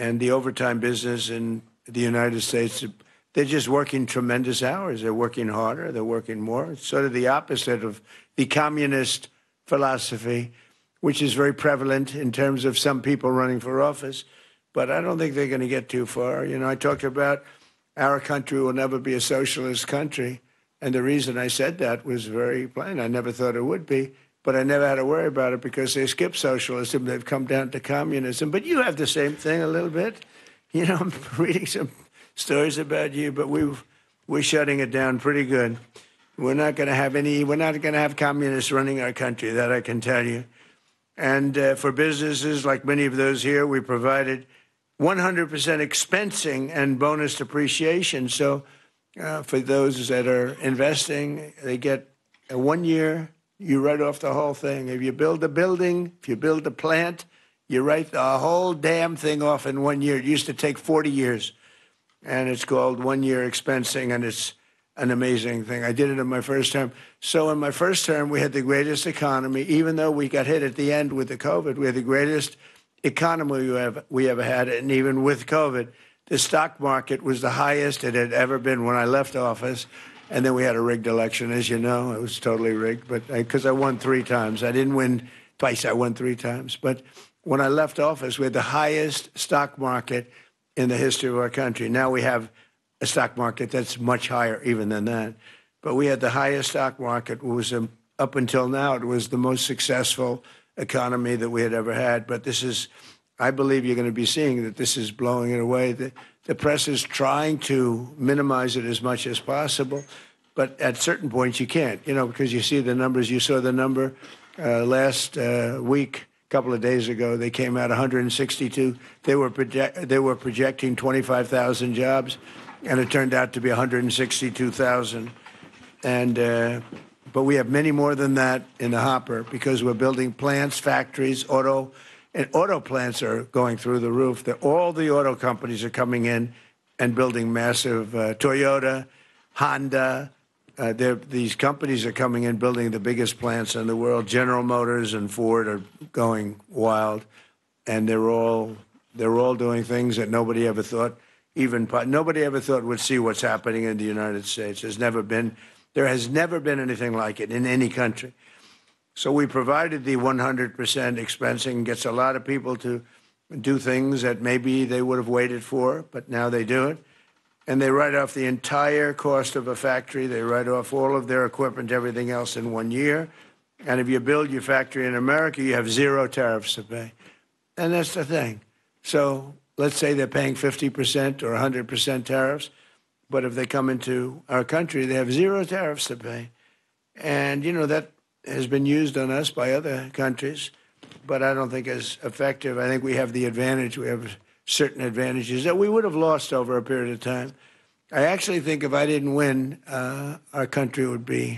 and the overtime business in the United States, they're just working tremendous hours. They're working harder. They're working more. It's sort of the opposite of the communist philosophy, which is very prevalent in terms of some people running for office. But I don't think they're going to get too far. You know, I talked about our country will never be a socialist country. And the reason I said that was very plain. I never thought it would be, but I never had to worry about it because they skipped socialism. They've come down to communism. But you have the same thing a little bit. You know, I'm reading some stories about you, but we're shutting it down pretty good. We're not going to have communists running our country, that I can tell you. And for businesses like many of those here, we provided 100% expensing and bonus depreciation. So for those that are investing, they get a 1 year, you write off the whole thing. If you build a building, if you build a plant, you write the whole damn thing off in 1 year. It used to take 40 years. And it's called 1 year expensing, and it's an amazing thing. I did it in my first term. So in my first term, we had the greatest economy. Even though we got hit at the end with the COVID, we had the greatest economy we ever had. And even with COVID, the stock market was the highest it had ever been when I left office. And then we had a rigged election, as you know. It was totally rigged, but because I won 3 times. I didn't win twice. I won 3 times. But when I left office, we had the highest stock market in the history of our country. Now we have a stock market that's much higher even than that. But we had the highest stock market. It was, up until now, it was the most successful economy that we had ever had. But this is, I believe you're going to be seeing that this is blowing it away. The press is trying to minimize it as much as possible. But at certain points you can't, you know, because you see the numbers. You saw the number last week. Couple of days ago, they came out 162. They were projecting 25,000 jobs, and it turned out to be 162,000. And but we have many more than that in the hopper because we're building plants, factories, auto plants are going through the roof. All the auto companies are coming in and building massive Toyota, Honda. These companies are coming in, building the biggest plants in the world. General Motors and Ford are going wild, and they're all doing things that nobody ever thought would see what's happening in the United States. There has never been anything like it in any country. So we provided the 100% expensing, gets a lot of people to do things that maybe they would have waited for, but now they do it. And they write off the entire cost of a factory. They write off all of their equipment, everything else in 1 year. And if you build your factory in America, you have 0 tariffs to pay. And that's the thing. So let's say they're paying 50% or 100% tariffs. But if they come into our country, they have 0 tariffs to pay. And, you know, that has been used on us by other countries, but I don't think as effective. I think we have the advantage. We have certain advantages that we would have lost over a period of time. I actually think if I didn't win, our country would be,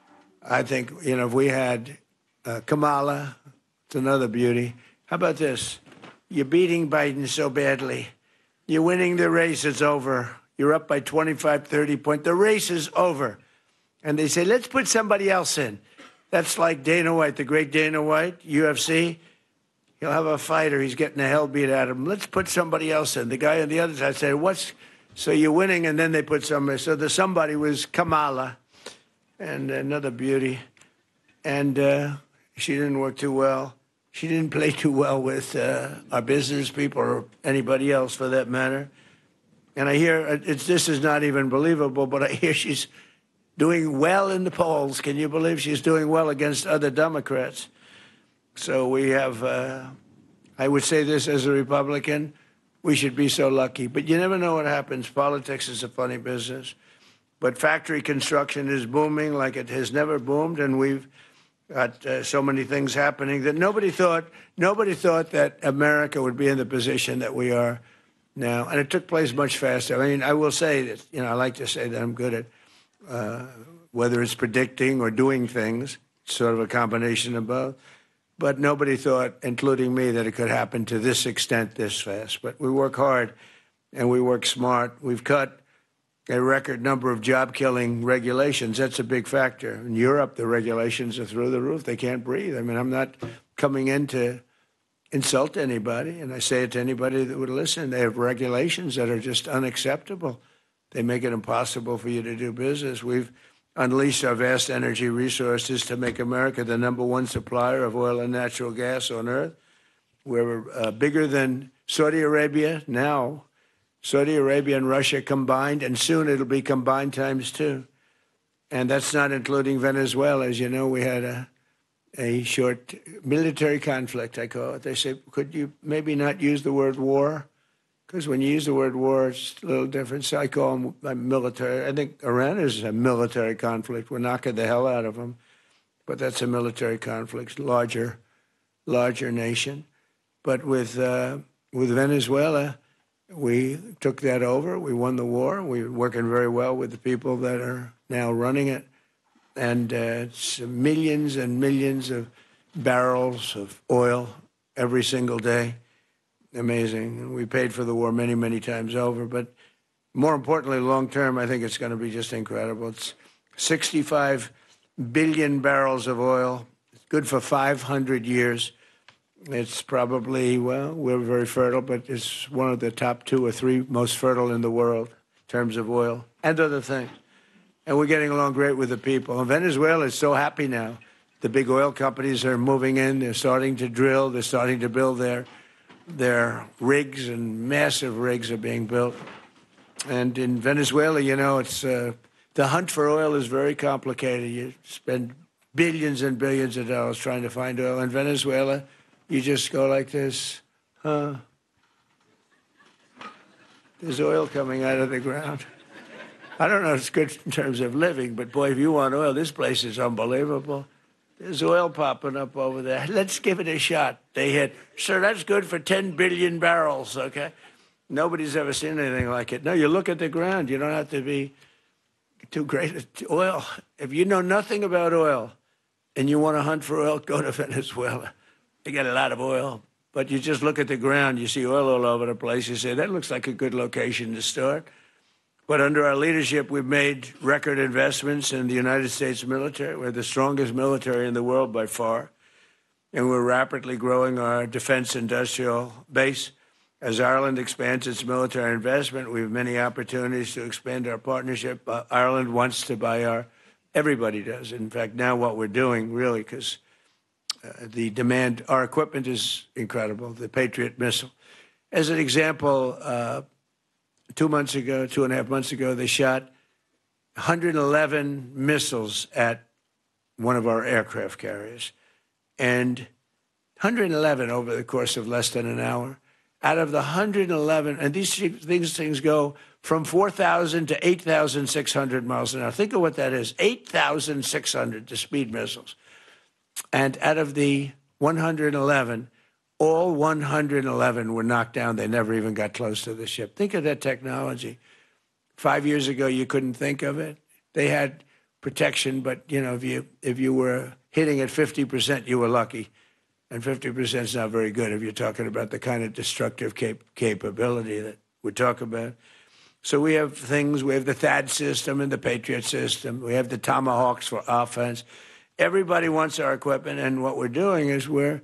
I think, you know, if we had Kamala, it's another beauty. How about this? You're beating Biden so badly. You're winning the race, it's over. You're up by 25, 30 points. The race is over. And they say, let's put somebody else in. That's like Dana White, the great Dana White, UFC. He'll have a fighter. He's getting the hell beat out of him. Let's put somebody else in. The guy on the other side said, so you're winning, and then they put somebody. So the somebody was Kamala, and another beauty. And she didn't work too well. She didn't play too well with our business people or anybody else for that matter. And I hear, this is not even believable, but I hear she's doing well in the polls. Can you believe she's doing well against other Democrats? So we have, I would say this as a Republican, we should be so lucky. But you never know what happens. Politics is a funny business. But factory construction is booming like it has never boomed, and we've got so many things happening that nobody thought that America would be in the position that we are now. And it took place much faster. I mean, I will say that, you know, I like to say that I'm good at whether it's predicting or doing things, sort of a combination of both. But nobody thought, including me, that it could happen to this extent this fast. But we work hard and we work smart. We've cut a record number of job-killing regulations. That's a big factor. In Europe, the regulations are through the roof. They can't breathe. I mean, I'm not coming into insult anybody, and I say it to anybody that would listen. They have regulations that are just unacceptable. They make it impossible for you to do business. We've unleashed our vast energy resources to make America the #1 supplier of oil and natural gas on earth. We're bigger than Saudi Arabia now. Saudi Arabia and Russia combined, and soon it'll be combined times 2. And that's not including Venezuela. As you know, we had a short military conflict, I call it. They say, could you maybe not use the word war? Because when you use the word war, it's a little different. So I call them military. I think Iran is a military conflict. We're knocking the hell out of them. But that's a military conflict, larger nation. But with Venezuela, we took that over. We won the war. We're working very well with the people that are now running it. And it's millions and millions of barrels of oil every single day. Amazing. And we paid for the war many, many times over. But more importantly, long term, I think it's going to be just incredible. It's 65 billion barrels of oil. It's good for 500 years. It's probably, well, we're very fertile, but it's one of the top 2 or 3 most fertile in the world in terms of oil and other things. And we're getting along great with the people. And Venezuela is so happy now. The big oil companies are moving in. They're starting to drill. They're starting to build their rigs, and massive rigs are being built. And in Venezuela, you know, it's the hunt for oil is very complicated. You spend billions and billions of dollars trying to find oil. In Venezuela, you just go like this, huh? There's oil coming out of the ground. I don't know if it's good in terms of living, but boy, if you want oil, this place is unbelievable. There's oil popping up over there. Let's give it a shot. They hit, sir, that's good for 10 billion barrels, okay? Nobody's ever seen anything like it. No, you look at the ground. You don't have to be too great at oil. If you know nothing about oil and you want to hunt for oil, go to Venezuela. They got a lot of oil. But you just look at the ground. You see oil all over the place. You say, that looks like a good location to start. But under our leadership, we've made record investments in the United States military. We're the strongest military in the world by far. And we're rapidly growing our defense industrial base. As Ireland expands its military investment, we have many opportunities to expand our partnership. Ireland wants to buy everybody does. In fact, now what we're doing, really, because the demand, our equipment is incredible, the Patriot missile. As an example, 2.5 months ago, they shot 111 missiles at one of our aircraft carriers. And 111 over the course of less than an hour. Out of the 111, and these things go from 4,000 to 8,600 miles an hour. Think of what that is, 8,600 to speed missiles. And out of the 111, all 111 were knocked down. They never even got close to the ship. Think of that technology. 5 years ago, you couldn't think of it. They had protection, but you know, if you were hitting at 50%, you were lucky. And 50% is not very good if you're talking about the kind of destructive capability that we talk about. So we have things, we have the THAAD system and the Patriot system. We have the Tomahawks for offense. Everybody wants our equipment, and what we're doing is we're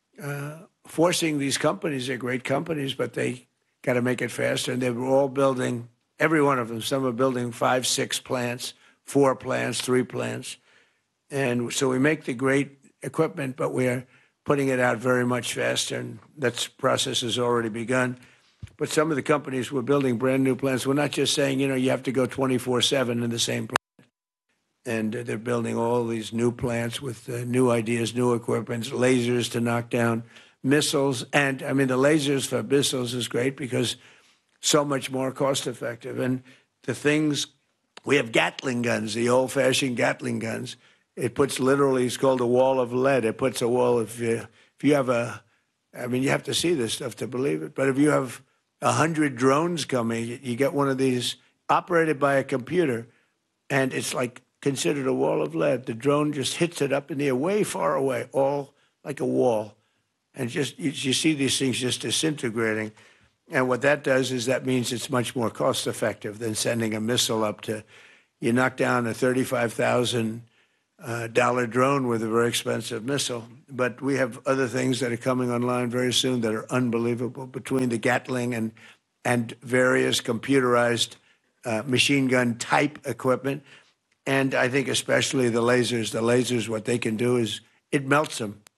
forcing these companies, they're great companies, but they got to make it faster. And they're all building, every one of them, some are building 5, 6 plants, 4 plants, 3 plants. And so we make the great equipment, but we're putting it out very much faster, and that process has already begun. But some of the companies were building brand new plants. We're not just saying, you know, you have to go 24/7 in the same plant. And they're building all these new plants with new ideas, new equipment, lasers to knock down missiles. And I mean, the lasers for missiles is great because so much more cost effective. And the things, we have Gatling guns, the old-fashioned Gatling guns. It puts literally, it's called a wall of lead. It puts a wall, if you have I mean, you have to see this stuff to believe it. But if you have 100 drones coming, you get one of these operated by a computer, and it's like considered a wall of lead. The drone just hits it up in the air, way far away, all like a wall. And just you see these things just disintegrating. And what that does is that means it's much more cost effective than sending a missile up to, you knock down a 35,000 dollar drone with a very expensive missile. But we have other things that are coming online very soon that are unbelievable between the Gatling and various computerized machine gun type equipment. And I think especially the lasers. The lasers, what they can do is it melts them.